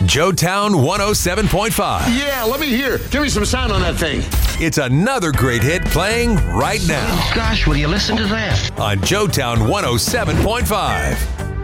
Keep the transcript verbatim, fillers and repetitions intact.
Joetown one oh seven point five. Yeah, let me hear. Give me some sound on that thing. It's another great hit playing right now. Gosh, will you listen to that? On Joetown one oh seven point five.